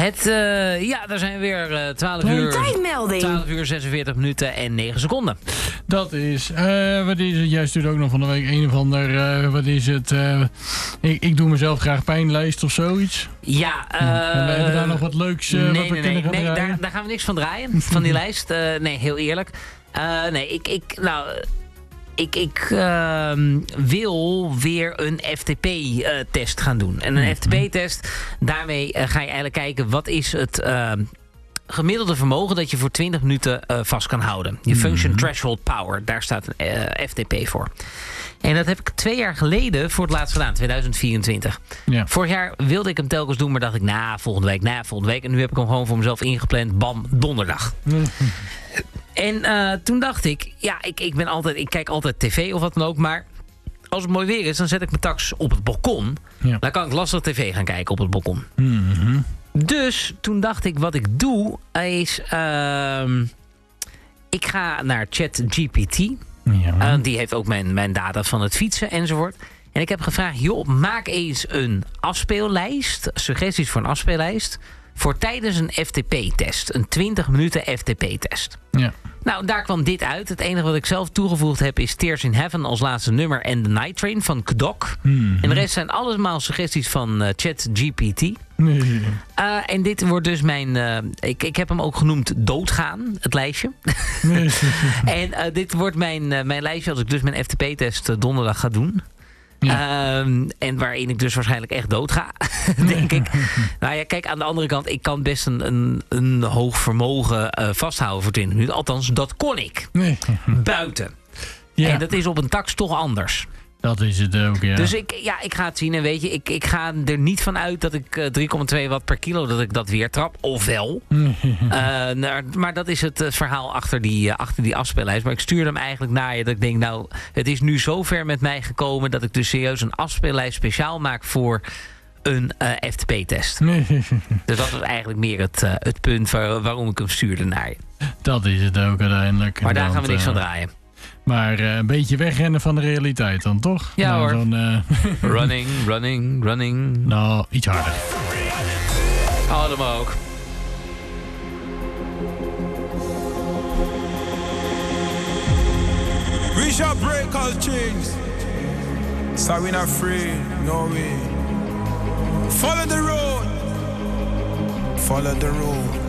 Daar zijn we weer 12 uur 46 minuten en 9 seconden. Dat is, wat is het? Jij stuurt ook nog van de week een of ander, wat is het? Ik doe mezelf graag pijnlijst of zoiets. Ja. Hebben we daar nog wat leuks wat we kunnen gaan draaien? Daar gaan we niks van draaien, van die lijst. Nee, heel eerlijk. Ik wil weer een FTP-test gaan doen. En een FTP-test, daarmee ga je eigenlijk kijken... wat is het gemiddelde vermogen dat je voor 20 minuten vast kan houden. Je Function Threshold Power, daar staat een FTP voor. En dat heb ik 2 jaar geleden voor het laatst gedaan, 2024. Ja. Vorig jaar wilde ik hem telkens doen, maar dacht ik... volgende week. En nu heb ik hem gewoon voor mezelf ingepland. Bam, donderdag. En toen dacht ik, ik kijk altijd tv of wat dan ook, maar als het mooi weer is, dan zet ik mijn tax op het balkon. Ja. Dan kan ik lastig tv gaan kijken op het balkon. Mm-hmm. Dus toen dacht ik, wat ik doe, is ik ga naar ChatGPT. Ja. Die heeft ook mijn data van het fietsen enzovoort. En ik heb gevraagd, maak eens een afspeellijst, suggesties voor een afspeellijst, voor tijdens een FTP-test. Een 20 minuten FTP-test. Ja. Nou, daar kwam dit uit. Het enige wat ik zelf toegevoegd heb is Tears in Heaven als laatste nummer en The Night Train van Kdok. Mm-hmm. En de rest zijn allemaal suggesties van ChatGPT. Nee. En dit wordt dus mijn... Ik heb hem ook genoemd Doodgaan, het lijstje. Nee. En dit wordt mijn lijstje als ik dus mijn FTP-test donderdag ga doen. Ja. En waarin ik dus waarschijnlijk echt dood ga, denk ik. Nou ja, kijk, aan de andere kant, ik kan best een hoog vermogen vasthouden voor 20 minuten. Althans, dat kon ik. Buiten. Ja. En dat is op een tax toch anders. Dat is het ook, ja. Dus ik ga het zien. En weet je, ik ga er niet van uit dat ik 3,2 watt per kilo, dat ik dat weer trap. Ofwel. Maar dat is het verhaal achter die afspeellijst. Maar ik stuurde hem eigenlijk naar je. Dat ik denk, het is nu zo ver met mij gekomen dat ik dus serieus een afspeellijst speciaal maak voor een FTP-test. Dus dat was eigenlijk meer het punt waarom ik hem stuurde naar je. Dat is het ook uiteindelijk. Maar daar gaan we niks van draaien. Maar een beetje wegrennen van de realiteit dan, toch? Ja hoor. Running. Nou, iets harder. Oh, dat mag ook. We shall break all chains. So we're not free, no way. Follow the road.